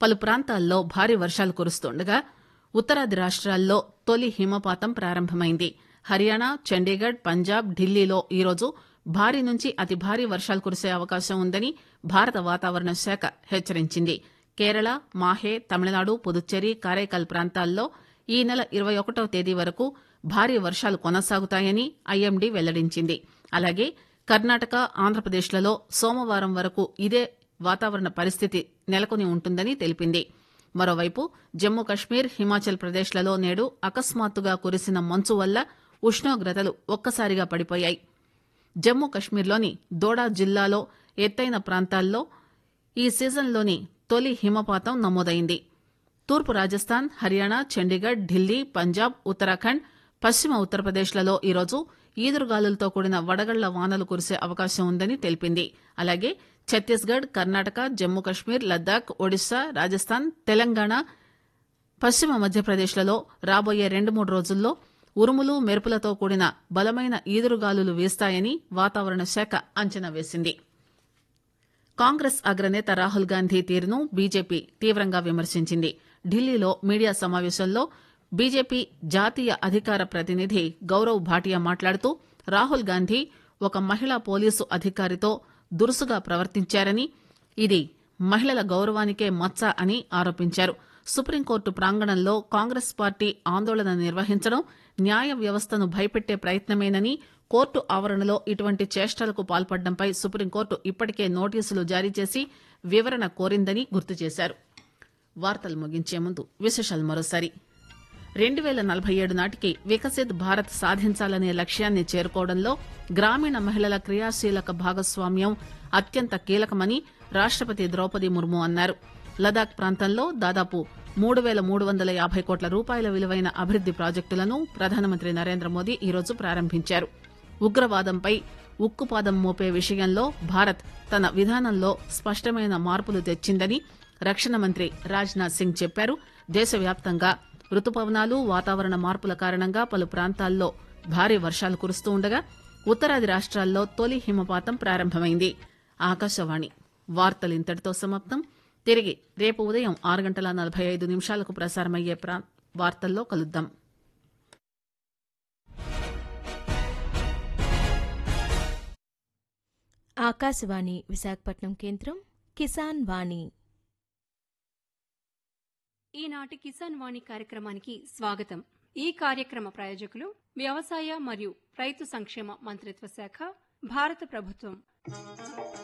పలు ప్రాంతాల్లో భారీ వర్షాలు కురుస్తుండగా ఉత్తరాది రాష్ట్రాల్లో తొలి హిమపాతం ప్రారంభమైంది. హర్యానా, చండీగఢ్, పంజాబ్, ఢిల్లీలో ఈరోజు భారీ నుంచి అతి భారీ వర్షాలు కురిసే అవకాశం ఉందని భారత వాతావరణ శాఖ హెచ్చరించింది. కేరళ, మాహే, తమిళనాడు, పుదుచ్చేరి, కారైకాల్ ప్రాంతాల్లో ఈ నెల 21వ తేదీ వరకు భారీ వర్షాలు కొనసాగుతాయని ఐఎండీ వెల్లడించింది. అలాగే కర్ణాటక, ఆంధ్రప్రదేశ్లలో సోమవారం వరకు ఇదే వాతావరణ పరిస్థితి నెలకొని ఉంటుందని తెలిపింది. మరోవైపు జమ్మూ కశ్మీర్, హిమాచల్ ప్రదేశ్లలో నేడు అకస్మాత్తుగా కురిసిన మంచు వల్ల ఉష్ణోగ్రతలు ఒక్కసారిగా పడిపోయాయి. జమ్మూ కశ్మీర్లోని దోడా జిల్లాలో ఎత్తైన ప్రాంతాల్లో ఈ సీజన్లోని తొలి హిమపాతం నమోదైంది. తూర్పు రాజస్థాన్, హర్యానా, చండీగఢ్, ఢిల్లీ, పంజాబ్, ఉత్తరాఖండ్, పశ్చిమ ఉత్తరప్రదేశ్లలో ఈరోజు ఈదురుగాలులతో కూడిన వడగళ్ల వానలు కురిసే అవకాశం ఉందని తెలిపింది. అలాగే ఛత్తీస్గఢ్, కర్ణాటక, జమ్మూ కశ్మీర్, లద్దాఖ్, ఒడిశా, రాజస్థాన్, తెలంగాణ, పశ్చిమ మధ్యప్రదేశ్లలో రాబోయే 2-3 రోజుల్లో ఉరుములు, మెరుపులతో కూడిన బలమైన ఈదురుగాలులు వీస్తాయని వాతావరణ శాఖ అంచనా వేసింది. కాంగ్రెస్ అగ్రనేత రాహుల్ గాంధీ తీరును బీజేపీ తీవ్రంగా విమర్శించింది. ఢిల్లీలో మీడియా సమావేశంలో బీజేపీ జాతీయ అధికార ప్రతినిధి గౌరవ్ భాటియా మాట్లాడుతూ రాహుల్ గాంధీ ఒక మహిళా పోలీసు అధికారితో దురుసుగా ప్రవర్తించారని, ఇది మహిళల గౌరవానికే మచ్చ అని ఆరోపించారు. సుప్రీంకోర్టు ప్రాంగణంలో కాంగ్రెస్ పార్టీ ఆందోళన నిర్వహించడం న్యాయ వ్యవస్థను భయపెట్టే ప్రయత్నమేనని, కోర్టు ఆవరణలో ఇటువంటి చేష్టలకు పాల్పడడంపై సుప్రీంకోర్టు ఇప్పటికే నోటీసులు జారీ చేసి వివరణ కోరిందని గుర్తు చేశారు. వార్తలు ముగించే ముందు విశేషాలు మరోసారి. 2047 నాటికి వికసిత్ భారత్ సాధించాలనే లక్ష్యాన్ని చేరుకోవడంలో గ్రామీణ మహిళల క్రియాశీలక భాగస్వామ్యం అత్యంత కీలకమని రాష్టపతి ద్రౌపది ముర్ము అన్నారు. లదాఖ్ ప్రాంతంలో దాదాపు 3,350 కోట్ల రూపాయల విలువైన అభివృద్ది ప్రాజెక్టులను ప్రధానమంత్రి నరేంద్ర మోదీ ఈరోజు ప్రారంభించారు. ఉగ్రవాదంపై ఉక్కుపాదం మోపే విషయంలో భారత్ తన విధానంలో స్పష్టమైన మార్పులు తెచ్చిందని రక్షణ మంత్రి రాజ్నాథ్ సింగ్ చెప్పారు. దేశవ్యాప్తంగా రుతుపవనాలు, వాతావరణ మార్పుల కారణంగా పలు ప్రాంతాల్లో భారీ వర్షాలు కురుస్తూ ఉండగా ఉత్తరాది రాష్ట్రాల్లో తొలి హిమపాతం ప్రారంభమైంది. ఆకాశవాణి వార్తలు ఇంతటితో సమాప్తం. తిరిగి రేపు ఉదయం 6:45 ప్రసారమయ్యే వార్తల్లో కలుద్దాం. ఆకాశవాణి విశాఖపట్నం కేంద్రం కిసాన్ వాణి. ఈనాటి కిసాన్ వాణి కార్యక్రమానికి స్వాగతం. ఈ కార్యక్రమ ప్రాయోజకులు వ్యవసాయ మరియు రైతు సంక్షేమ మంత్రిత్వ శాఖ, భారత ప్రభుత్వం.